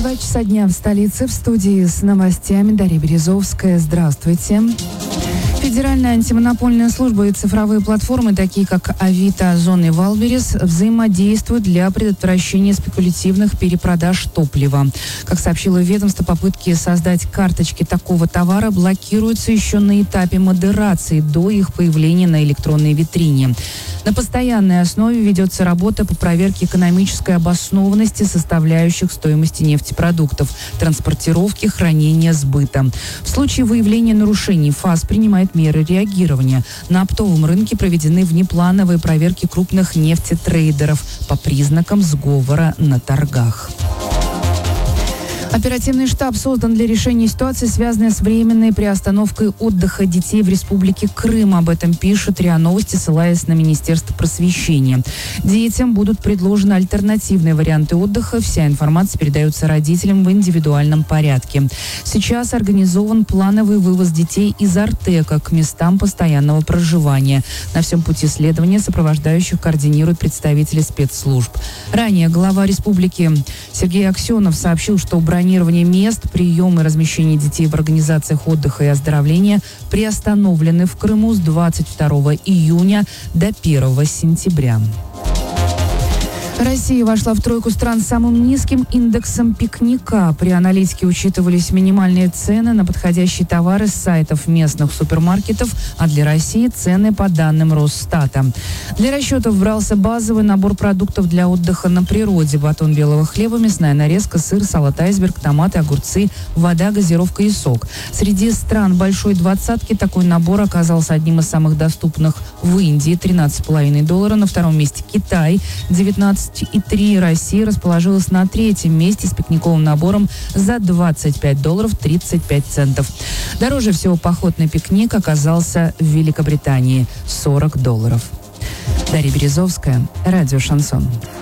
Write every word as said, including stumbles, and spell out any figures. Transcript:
Два часа дня в столице. В студии с новостями Дарья Березовская. Здравствуйте. Федеральная антимонопольная служба и цифровые платформы, такие как Авито, Озон и Валберес, взаимодействуют для предотвращения спекулятивных перепродаж топлива. Как сообщило ведомство, попытки создать карточки такого товара блокируются еще на этапе модерации до их появления на электронной витрине. На постоянной основе ведется работа по проверке экономической обоснованности составляющих стоимости нефтепродуктов, транспортировки, хранения, сбыта. В случае выявления нарушений ФАС принимает меры реагирования. На оптовом рынке проведены внеплановые проверки крупных нефтетрейдеров по признакам сговора на торгах. Оперативный штаб создан для решения ситуации, связанной с временной приостановкой отдыха детей в Республике Крым. Об этом пишет РИА Новости, ссылаясь на Министерство просвещения. Детям будут предложены альтернативные варианты отдыха. Вся информация передается родителям в индивидуальном порядке. Сейчас организован плановый вывоз детей из Артека к местам постоянного проживания. На всем пути следования сопровождающих координируют представители спецслужб. Ранее глава республики Сергей Аксенов сообщил, что бронирование мест, прием и размещение детей в организациях отдыха и оздоровления приостановлены в Крыму с двадцать второго июня до первого сентября. Россия вошла в тройку стран с самым низким индексом пикника. При аналитике учитывались минимальные цены на подходящие товары с сайтов местных супермаркетов, а для России цены по данным Росстата. Для расчетов брался базовый набор продуктов для отдыха на природе: батон белого хлеба, мясная нарезка, сыр, салат айсберг, томаты, огурцы, вода, газировка и сок. Среди стран большой двадцатки такой набор оказался одним из самых доступных в Индии – тринадцать с половиной долларов, на втором месте Китай – девятнадцать и три. Россия расположилась на третьем месте с пикниковым набором за двадцать пять долларов тридцать пять центов. Дороже всего поход на пикник оказался в Великобритании – сорок долларов. Дарья Березовская, радио «Шансон».